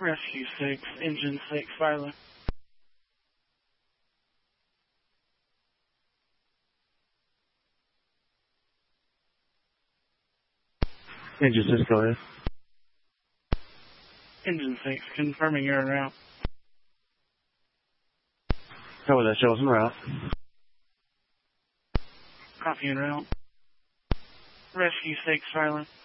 Rescue 6, Engine 6, Violet. Engine 6, go ahead. Engine 6, confirming you're en route. Cover that, show us en route. Copy en route. Rescue 6, Violet.